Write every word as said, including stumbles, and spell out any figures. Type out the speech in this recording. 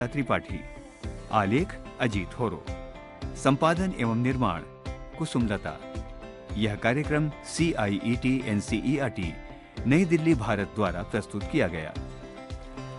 त्रिपाठी। आलेख अजीत होरो। संपादन एवं निर्माण कुसुमलता। यह कार्यक्रम सी आई E T N C E R T नई दिल्ली भारत द्वारा प्रस्तुत किया गया।